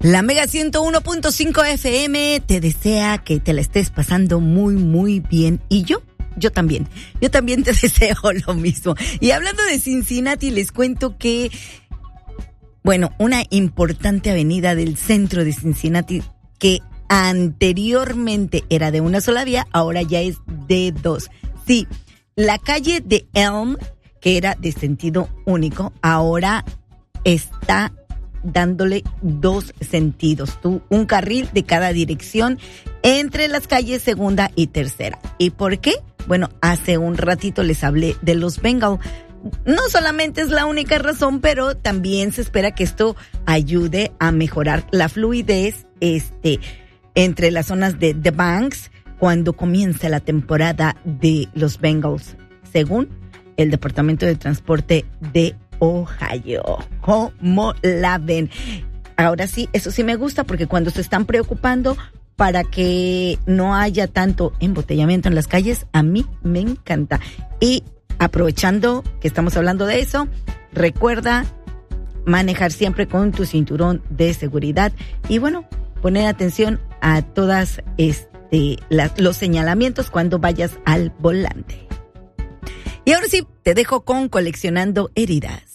La Mega 101.5 FM te desea que te la estés pasando muy, muy bien. Y yo también te deseo lo mismo. Y hablando de Cincinnati, les cuento que, bueno, una importante avenida del centro de Cincinnati que anteriormente era de una sola vía, ahora ya es de dos. Sí, la calle de Elm, que era de sentido único, ahora está dándole dos sentidos, un carril de cada dirección entre las calles segunda y tercera. ¿Y por qué? Bueno, hace un ratito les hablé de los Bengals. No solamente es la única razón, pero también se espera que esto ayude a mejorar la fluidez entre las zonas de The Banks cuando comience la temporada de los Bengals, según el Departamento de Transporte de Ohio. ¿Cómo la ven? Ahora sí, eso sí me gusta, porque cuando se están preocupando para que no haya tanto embotellamiento en las calles, a mí me encanta. Y aprovechando que estamos hablando de eso, recuerda manejar siempre con tu cinturón de seguridad y, bueno, poner atención a todas los señalamientos cuando vayas al volante. Y ahora sí, te dejo con Coleccionando Heridas.